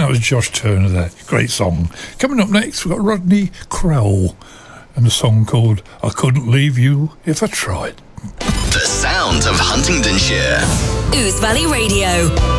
That was Josh Turner there. Great song. Coming up next, we've got Rodney Crowell and a song called I Couldn't Leave You If I Tried. The sound of Huntingdonshire. Ouse Valley Radio.